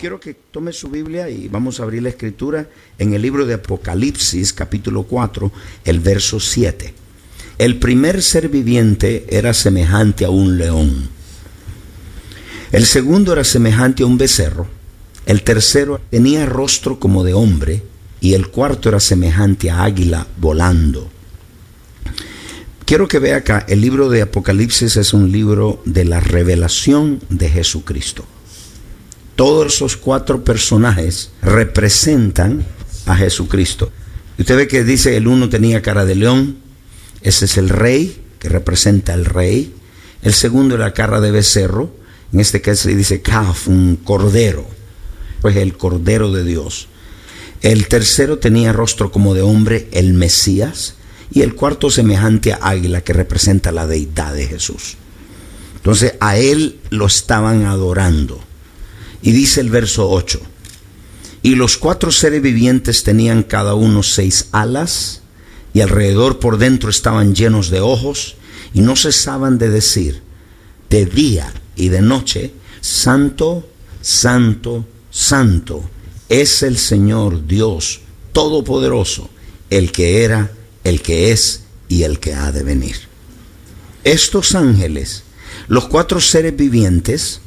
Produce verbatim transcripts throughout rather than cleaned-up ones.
quiero que tome su Biblia y vamos a abrir la escritura en el libro de Apocalipsis, capítulo cuatro, el verso siete. El primer ser viviente era semejante a un león. El segundo era semejante a un becerro. El tercero tenía rostro como de hombre. Y el cuarto era semejante a águila volando. Quiero que vea acá, el libro de Apocalipsis es un libro de la revelación de Jesucristo. Todos esos cuatro personajes representan a Jesucristo. Y usted ve que dice, el uno tenía cara de león, ese es el rey, que representa al rey. El segundo era cara de becerro, en este caso dice Caf, un cordero, pues el cordero de Dios. El tercero tenía rostro como de hombre, el Mesías. Y el cuarto semejante a águila, que representa la deidad de Jesús. Entonces a él lo estaban adorando. Y dice el verso ocho: y los cuatro seres vivientes tenían cada uno seis alas, y alrededor por dentro estaban llenos de ojos, y no cesaban de decir de día y de noche: Santo, Santo, Santo es el Señor Dios Todopoderoso, el que era, el que es y el que ha de venir. Estos ángeles, los cuatro seres vivientes,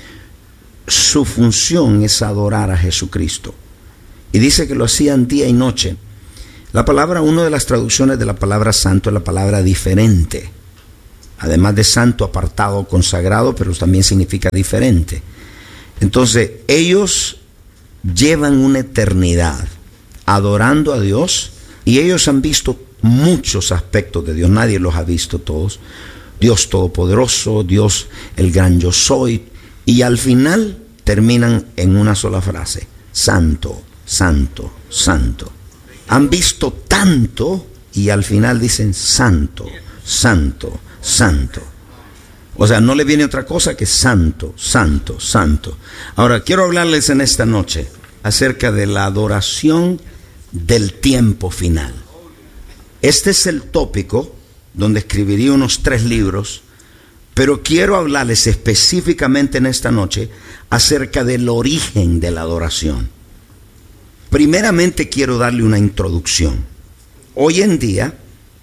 su función es adorar a Jesucristo. Y dice que lo hacían día y noche. La palabra, una de las traducciones de la palabra santo es la palabra diferente. Además de santo, apartado, consagrado, pero también significa diferente. Entonces, ellos llevan una eternidad adorando a Dios, y ellos han visto muchos aspectos de Dios. Nadie los ha visto todos. Dios Todopoderoso, Dios el gran yo soy, y al final terminan en una sola frase: Santo, Santo, Santo. Han visto tanto y al final dicen Santo, Santo, Santo. O sea, no le viene otra cosa que santo, santo, santo. Ahora, quiero hablarles en esta noche acerca de la adoración del tiempo final. Este es el tópico donde escribiría unos tres libros, pero quiero hablarles específicamente en esta noche acerca del origen de la adoración. Primeramente quiero darle una introducción. Hoy en día,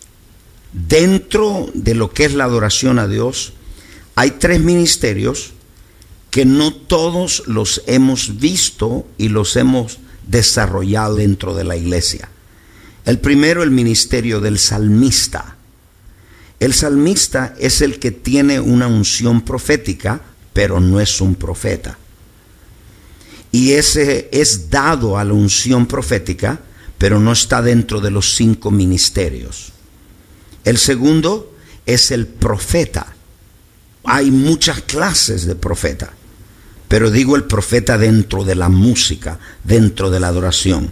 dentro de lo que es la adoración a Dios, hay tres ministerios que no todos los hemos visto y los hemos desarrollado dentro de la iglesia. El primero, el ministerio del salmista. El salmista es el que tiene una unción profética, pero no es un profeta. Y ese es dado a la unción profética, pero no está dentro de los cinco ministerios. El segundo es el profeta. Hay muchas clases de profeta, pero digo el profeta dentro de la música, dentro de la adoración.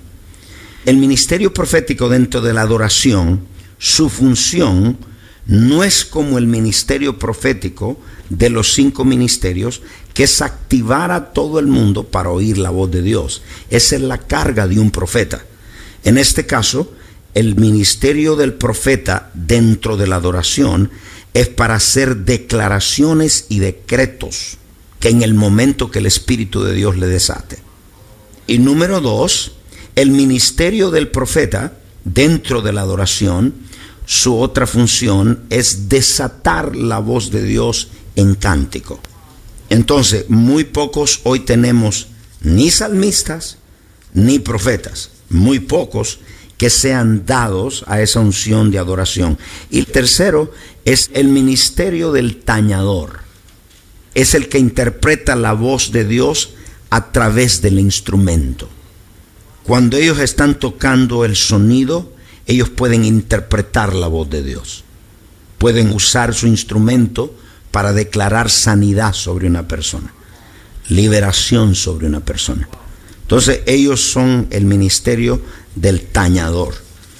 El ministerio profético dentro de la adoración, su función no es como el ministerio profético de los cinco ministerios, que es activar a todo el mundo para oír la voz de Dios. Esa es la carga de un profeta. En este caso, el ministerio del profeta dentro de la adoración es para hacer declaraciones y decretos que en el momento que el Espíritu de Dios le desate. Y número dos, el ministerio del profeta dentro de la adoración, su otra función es desatar la voz de Dios en cántico. Entonces, muy pocos hoy tenemos ni salmistas ni profetas, muy pocos que sean dados a esa unción de adoración. Y el tercero es el ministerio del tañador. Es el que interpreta la voz de Dios a través del instrumento. Cuando ellos están tocando el sonido, ellos pueden interpretar la voz de Dios. Pueden usar su instrumento para declarar sanidad sobre una persona, liberación sobre una persona. Entonces ellos son el ministerio del tañador.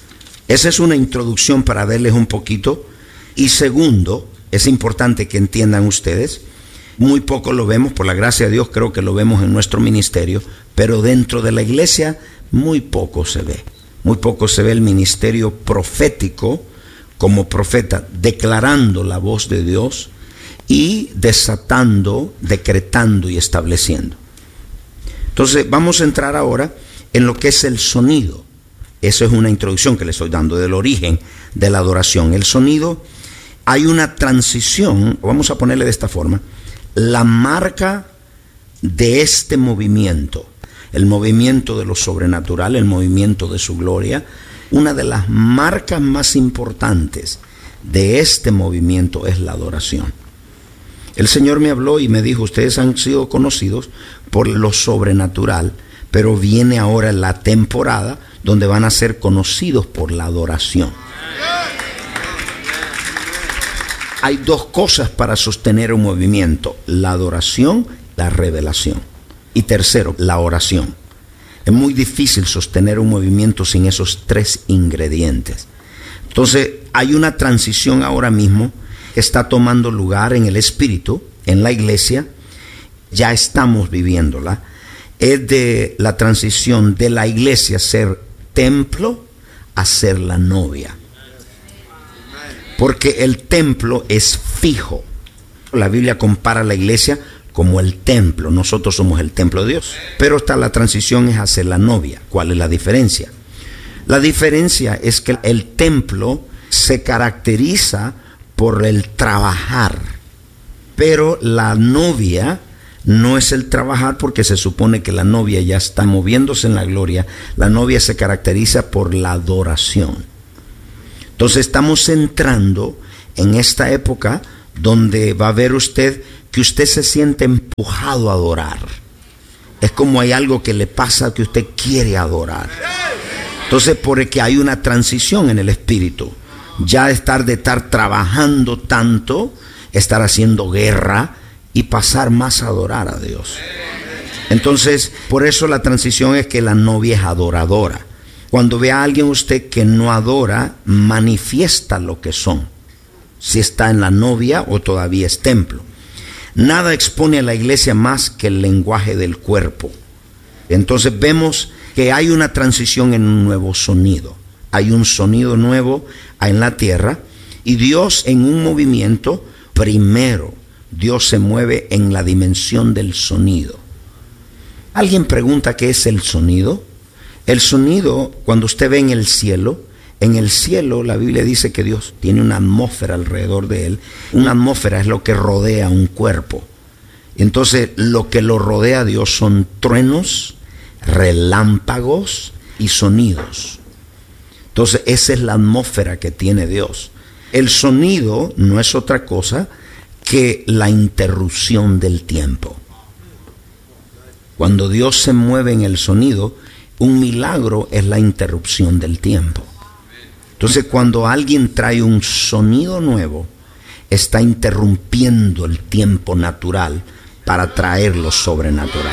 Esa es una introducción para verles un poquito. Y segundo, es importante que entiendan ustedes, muy poco lo vemos, por la gracia de Dios creo que lo vemos en nuestro ministerio, pero dentro de la iglesia muy poco se ve. Muy poco se ve el ministerio profético como profeta, declarando la voz de Dios y desatando, decretando y estableciendo. Entonces vamos a entrar ahora en lo que es el sonido. Esa es una introducción que le estoy dando del origen de la adoración. El sonido, hay una transición, vamos a ponerle de esta forma, la marca de este movimiento, el movimiento de lo sobrenatural, el movimiento de su gloria, una de las marcas más importantes de este movimiento es la adoración. El Señor me habló y me dijo, ustedes han sido conocidos por lo sobrenatural, pero viene ahora la temporada donde van a ser conocidos por la adoración. Hay dos cosas para sostener un movimiento: la adoración, la revelación. Y tercero, la oración. Es muy difícil sostener un movimiento sin esos tres ingredientes. Entonces, hay una transición ahora mismo que está tomando lugar en el espíritu, en la iglesia. Ya estamos viviéndola. Es de la transición de la iglesia ser templo a ser la novia. Porque el templo es fijo. La Biblia compara a la iglesia como el templo. Nosotros somos el templo de Dios. Pero está la transición es hacia la novia. ¿Cuál es la diferencia? La diferencia es que el templo se caracteriza por el trabajar. Pero la novia no es el trabajar, porque se supone que la novia ya está moviéndose en la gloria. La novia se caracteriza por la adoración. Entonces estamos entrando en esta época donde va a ver usted que usted se siente empujado a adorar. Es como hay algo que le pasa que usted quiere adorar. Entonces, porque hay una transición en el espíritu. Ya estar de estar trabajando tanto, estar haciendo guerra y pasar más a adorar a Dios. Entonces, por eso la transición es que la novia es adoradora. Cuando ve a alguien usted que no adora, manifiesta lo que son. Si está en la novia o todavía es templo. Nada expone a la iglesia más que el lenguaje del cuerpo. Entonces vemos que hay una transición en un nuevo sonido. Hay un sonido nuevo en la tierra y Dios en un movimiento, primero, Dios se mueve en la dimensión del sonido. ¿Alguien pregunta qué es el sonido? El sonido, cuando usted ve en el cielo, en el cielo la Biblia dice que Dios tiene una atmósfera alrededor de él. Una atmósfera es lo que rodea un cuerpo. Entonces lo que lo rodea a Dios son truenos, relámpagos y sonidos. Entonces esa es la atmósfera que tiene Dios. El sonido no es otra cosa que la interrupción del tiempo. Cuando Dios se mueve en el sonido, un milagro es la interrupción del tiempo. Entonces cuando alguien trae un sonido nuevo, está interrumpiendo el tiempo natural para traer lo sobrenatural.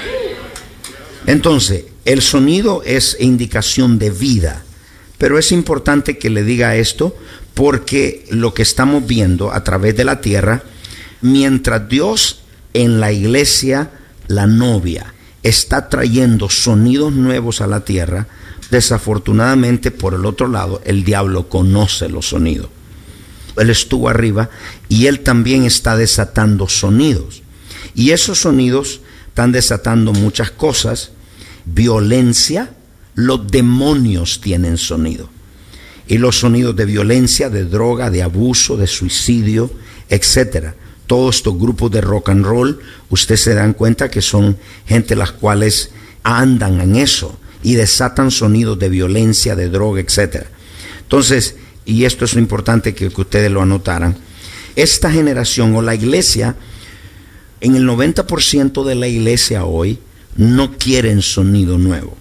Entonces, el sonido es indicación de vida, pero es importante que le diga esto porque lo que estamos viendo a través de la tierra, mientras Dios en la iglesia, la novia, está trayendo sonidos nuevos a la tierra, desafortunadamente por el otro lado, el diablo conoce los sonidos. Él estuvo arriba y él también está desatando sonidos. Y esos sonidos están desatando muchas cosas. Violencia, los demonios tienen sonido. Y los sonidos de violencia, de droga, de abuso, de suicidio, etcétera. Todos estos grupos de rock and roll, ustedes se dan cuenta que son gente las cuales andan en eso y desatan sonidos de violencia, de droga, etcétera. Entonces, y esto es lo importante que, que ustedes lo anotaran, esta generación o la iglesia, en el noventa por ciento de la iglesia hoy, no quieren sonido nuevo.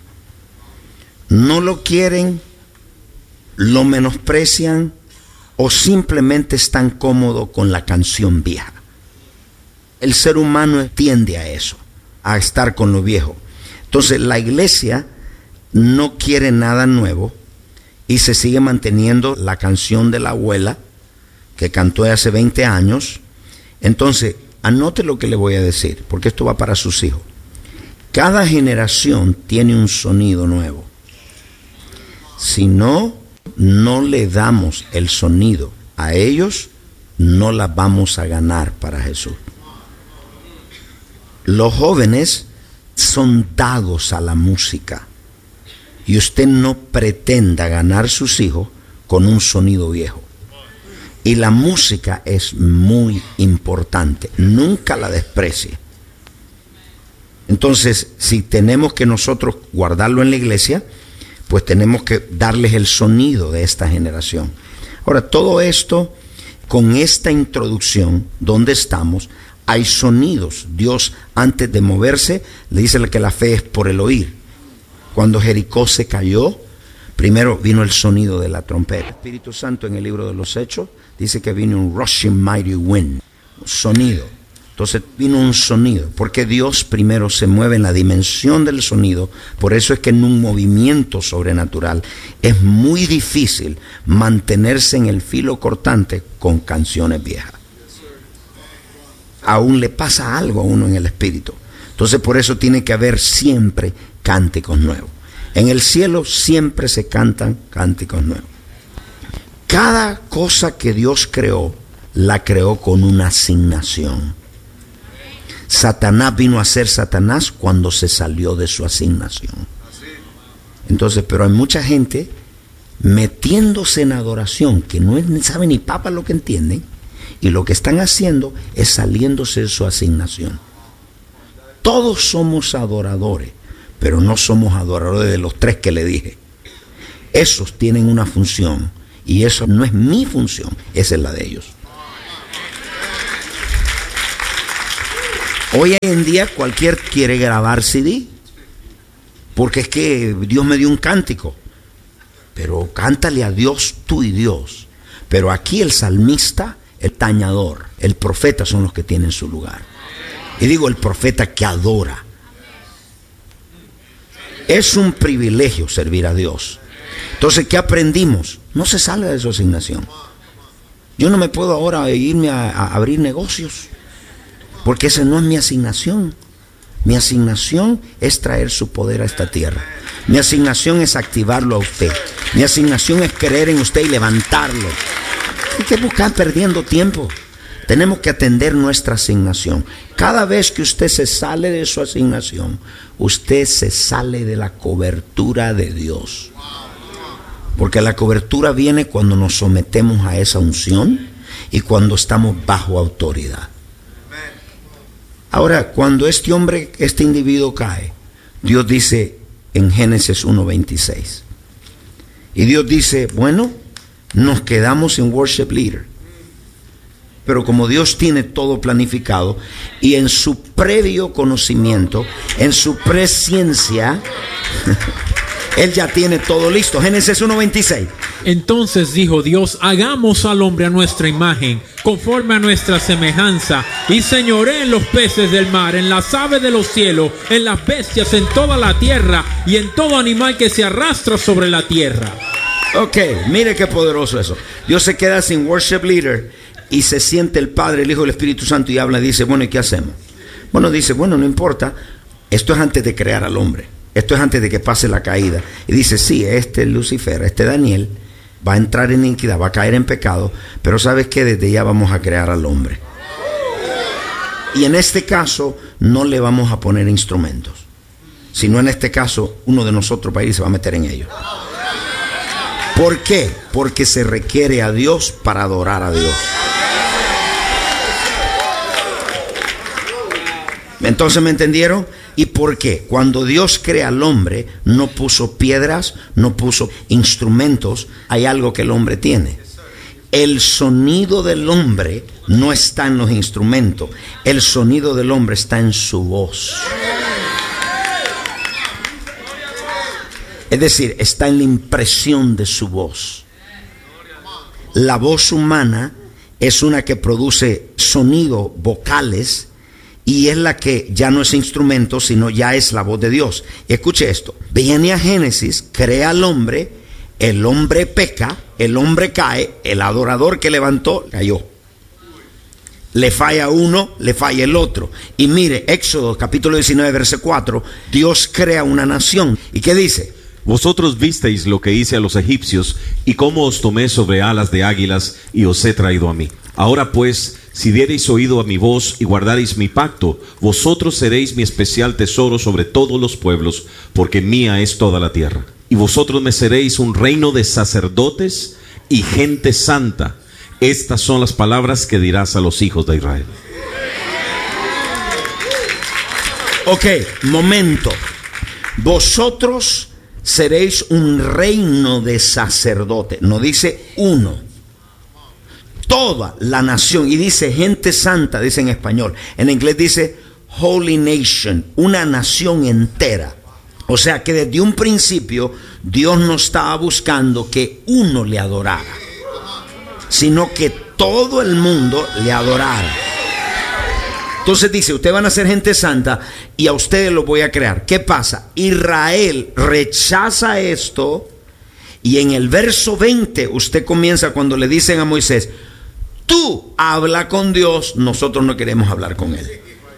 No lo quieren, lo menosprecian o simplemente están cómodos con la canción vieja. El ser humano tiende a eso, a estar con lo viejo. Entonces la iglesia no quiere nada nuevo y se sigue manteniendo la canción de la abuela que cantó hace veinte años. Entonces, anote lo que le voy a decir, porque esto va para sus hijos. Cada generación tiene un sonido nuevo. Si no, no le damos el sonido a ellos, no la vamos a ganar para Jesús. Los jóvenes son dados a la música. Y usted no pretenda ganar sus hijos con un sonido viejo. Y la música es muy importante, nunca la desprecie. Entonces, si tenemos que nosotros guardarlo en la iglesia, pues tenemos que darles el sonido de esta generación. Ahora, todo esto, con esta introducción, ¿dónde estamos? Hay sonidos. Dios, antes de moverse, le dice que la fe es por el oír. Cuando Jericó se cayó, primero vino el sonido de la trompeta. El Espíritu Santo, en el libro de los Hechos, dice que vino un rushing mighty wind, un sonido. Entonces vino un sonido, porque Dios primero se mueve en la dimensión del sonido. Por eso es que en un movimiento sobrenatural es muy difícil mantenerse en el filo cortante con canciones viejas. Aún le pasa algo a uno en el espíritu. Entonces por eso tiene que haber siempre cánticos nuevos. En el cielo siempre se cantan cánticos nuevos. Cada cosa que Dios creó, la creó con una asignación. Satanás vino a ser Satanás cuando se salió de su asignación. Entonces, pero hay mucha gente metiéndose en adoración que no sabe ni papa lo que entienden, y lo que están haciendo es saliéndose de su asignación. Todos somos adoradores, pero no somos adoradores de los tres que le dije. Esos tienen una función, y eso no es mi función, esa es la de ellos. Hoy en día cualquier quiere grabar C D, porque es que Dios me dio un cántico, pero cántale a Dios tú y Dios. Pero aquí el salmista, el tañador, el profeta son los que tienen su lugar. Y digo el profeta que adora. Es un privilegio servir a Dios. Entonces, ¿qué aprendimos? No se salga de su asignación. Yo no me puedo ahora irme a, a abrir negocios, porque esa no es mi asignación. Mi asignación es traer su poder a esta tierra. Mi asignación es activarlo a usted. Mi asignación es creer en usted y levantarlo. Hay que buscar perdiendo tiempo. Tenemos que atender nuestra asignación. Cada vez que usted se sale de su asignación, usted se sale de la cobertura de Dios. Porque la cobertura viene cuando nos sometemos a esa unción y cuando estamos bajo autoridad. Ahora, cuando este hombre, este individuo cae, Dios dice en Génesis uno veintiséis, y Dios dice, bueno, nos quedamos sin worship leader. Pero como Dios tiene todo planificado, y en su previo conocimiento, en su presciencia, Él ya tiene todo listo. Génesis uno veintiséis. Entonces dijo Dios, hagamos al hombre a nuestra imagen, conforme a nuestra semejanza, y señoree en los peces del mar, en las aves de los cielos, en las bestias, en toda la tierra, y en todo animal que se arrastra sobre la tierra. Ok, mire qué poderoso eso. Dios se queda sin worship leader, y se siente el Padre, el Hijo y el Espíritu Santo, y habla y dice, bueno, ¿y qué hacemos? Bueno, dice, bueno, no importa, esto es antes de crear al hombre. Esto es antes de que pase la caída. Y dice, sí, este Lucifer, este Daniel, va a entrar en iniquidad, va a caer en pecado, pero ¿sabes qué? Desde ya vamos a crear al hombre. Y en este caso, no le vamos a poner instrumentos, sino en este caso, uno de nosotros va a ir y se va a meter en ellos. ¿Por qué? Porque se requiere a Dios para adorar a Dios. Entonces, ¿me entendieron? ¿Y por qué? Cuando Dios crea al hombre, no puso piedras, no puso instrumentos. Hay algo que el hombre tiene. El sonido del hombre no está en los instrumentos. El sonido del hombre está en su voz. Es decir, está en la impresión de su voz. La voz humana es una que produce sonido, vocales, y es la que ya no es instrumento, sino ya es la voz de Dios. Y escuche esto, viene a Génesis, crea al hombre, el hombre peca, el hombre cae, el adorador que levantó cayó. Le falla uno, le falla el otro. Y mire, Éxodo capítulo diecinueve, verso cuatro, Dios crea una nación. ¿Y qué dice? Vosotros visteis lo que hice a los egipcios y cómo os tomé sobre alas de águilas y os he traído a mí. Ahora pues, si diereis oído a mi voz y guardareis mi pacto, vosotros seréis mi especial tesoro sobre todos los pueblos, porque mía es toda la tierra. Y vosotros me seréis un reino de sacerdotes y gente santa. Estas son las palabras que dirás a los hijos de Israel. Ok, momento. Vosotros seréis un reino de sacerdotes. No dice uno. Toda la nación. Y dice gente santa, dice en español. En inglés dice Holy Nation. Una nación entera. O sea que desde un principio Dios no estaba buscando que uno le adorara, sino que todo el mundo le adorara. Entonces dice, ustedes van a ser gente santa y a ustedes los voy a crear. ¿Qué pasa? Israel rechaza esto y en el verso veinte usted comienza cuando le dicen a Moisés, tú habla con Dios, nosotros no queremos hablar con él.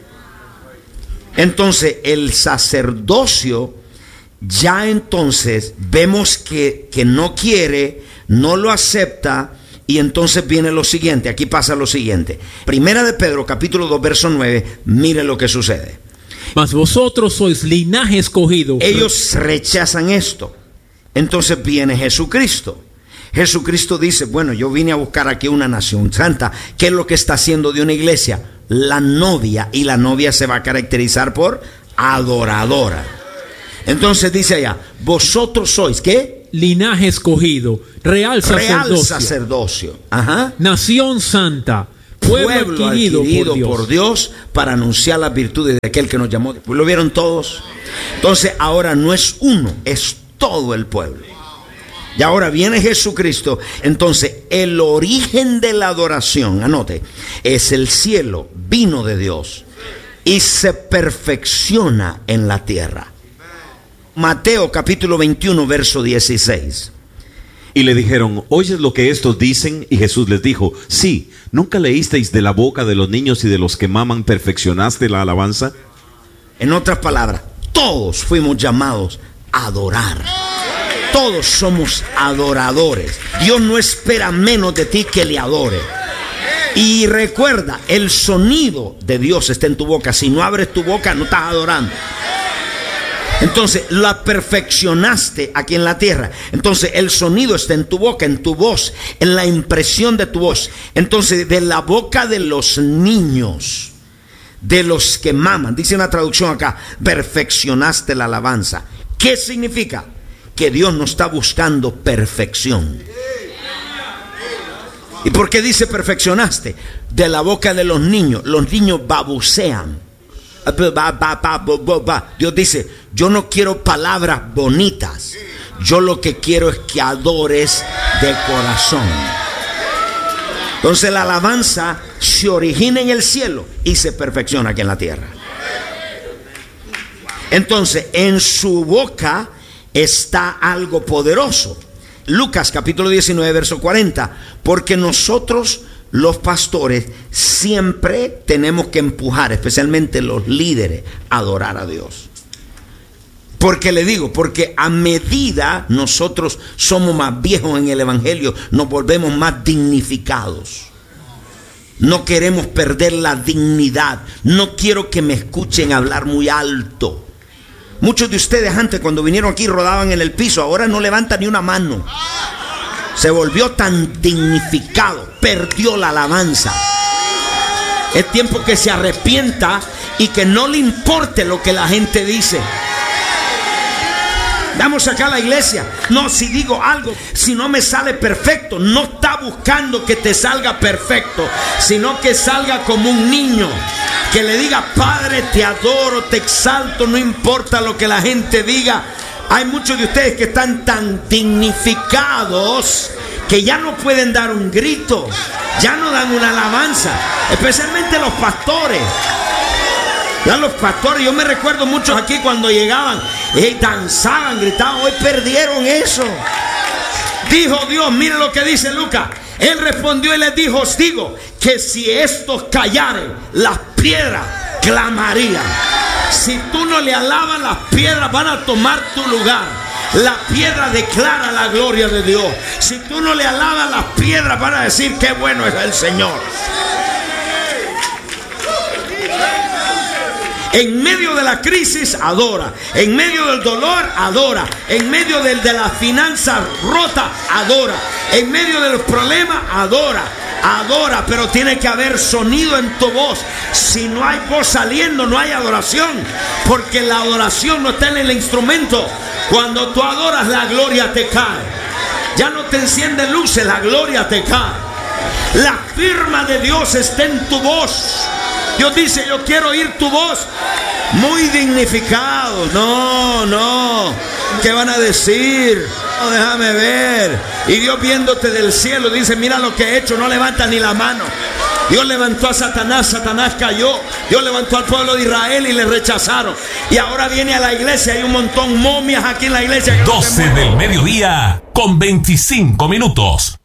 Entonces el sacerdocio ya entonces vemos que, que no quiere, no lo acepta. Y entonces viene lo siguiente, aquí pasa lo siguiente. Primera de Pedro, capítulo dos, verso nueve, mire lo que sucede. Mas vosotros sois linaje escogido. Ellos rechazan esto. Entonces viene Jesucristo. Jesucristo dice, bueno, yo vine a buscar aquí una nación santa. ¿Qué es lo que está haciendo de una iglesia? La novia, y la novia se va a caracterizar por adoradora. Entonces dice allá, vosotros sois, ¿qué? Linaje escogido, real sacerdocio, real sacerdocio. Ajá. Nación santa, pueblo, pueblo adquirido, adquirido por, Dios. por Dios para anunciar las virtudes de aquel que nos llamó. Pues lo vieron todos. Entonces ahora no es uno, es todo el pueblo. Y ahora viene Jesucristo. Entonces el origen de la adoración, anote, es el cielo, vino de Dios y se perfecciona en la tierra. Mateo capítulo veintiuno, verso dieciséis. Y le dijeron, ¿oyes lo que estos dicen? Y Jesús les dijo, sí, ¿nunca leísteis de la boca de los niños y de los que maman perfeccionaste la alabanza? En otras palabras, todos fuimos llamados a adorar. Todos somos adoradores. Dios no espera menos de ti que le adore. Y recuerda, el sonido de Dios está en tu boca. Si no abres tu boca, no estás adorando. Entonces la perfeccionaste aquí en la tierra. Entonces el sonido está en tu boca, en tu voz, en la impresión de tu voz. Entonces de la boca de los niños, de los que maman, dice una traducción acá, perfeccionaste la alabanza. ¿Qué significa? Que Dios no está buscando perfección. ¿Y por qué dice perfeccionaste? De la boca de los niños. Los niños babucean. Dios dice, yo no quiero palabras bonitas, yo lo que quiero es que adores de corazón. Entonces la alabanza se origina en el cielo y se perfecciona aquí en la tierra. Entonces en su boca está algo poderoso. Lucas capítulo diecinueve, verso cuarenta. Porque nosotros los pastores siempre tenemos que empujar, especialmente los líderes, a adorar a Dios. Porque le digo, porque a medida nosotros somos más viejos en el evangelio, nos volvemos más dignificados. No queremos perder la dignidad. No quiero que me escuchen hablar muy alto. Muchos de ustedes antes, cuando vinieron aquí, rodaban en el piso. Ahora no levantan ni una mano. Se volvió tan dignificado, perdió la alabanza. Es tiempo que se arrepienta y que no le importe lo que la gente dice. Vamos acá a la iglesia. No, si digo algo, si no me sale perfecto, no está buscando que te salga perfecto, sino que salga como un niño. Que le diga, Padre, te adoro, te exalto, no importa lo que la gente diga. Hay muchos de ustedes que están tan dignificados que ya no pueden dar un grito, ya no dan una alabanza, especialmente los pastores. Ya los pastores, yo me recuerdo muchos aquí cuando llegaban, y danzaban, gritaban, hoy perdieron eso. Dijo Dios, miren lo que dice Lucas. Él respondió y les dijo, os digo que si estos callaren, las piedras clamarían. Si tú no le alabas, las piedras van a tomar tu lugar. La piedra declara la gloria de Dios. Si tú no le alabas, las piedras van a decir qué bueno es el Señor. En medio de la crisis, adora. En medio del dolor, adora. En medio del, de la finanza rota, adora. En medio de los problemas, adora. Adora, pero tiene que haber sonido en tu voz. Si no hay voz saliendo, no hay adoración, porque la adoración no está en el instrumento. Cuando tú adoras, la gloria te cae. Ya no te encienden luces, la gloria te cae. La firma de Dios está en tu voz. Dios dice: yo quiero oír tu voz. Muy dignificado. No, no. ¿Qué van a decir? No, déjame ver. Y Dios viéndote del cielo dice: mira lo que he hecho. No levanta ni la mano. Dios levantó a Satanás, Satanás cayó. Dios levantó al pueblo de Israel y le rechazaron. Y ahora viene a la iglesia. Hay un montón momias aquí en la iglesia. doce del mediodía con veinticinco minutos.